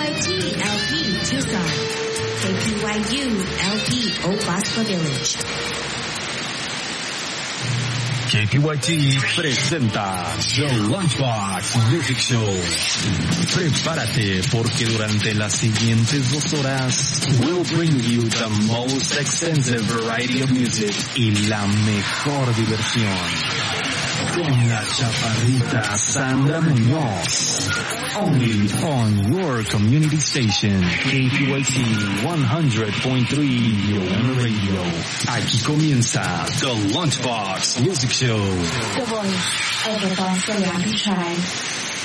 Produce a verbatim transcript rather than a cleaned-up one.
Y T L P Tucson, K P Y U L P Opasco Village. K P Y T presenta The Lunchbox Music Show. Prepárate porque durante las siguientes dos horas we'll bring you the most extensive variety of music y la mejor diversión. Con la chaparrita Sandra Muñoz. Only on your community station, K P Y T one hundred point three Radio. Aquí comienza The Lunchbox Music Show. The voice of the Boston Child.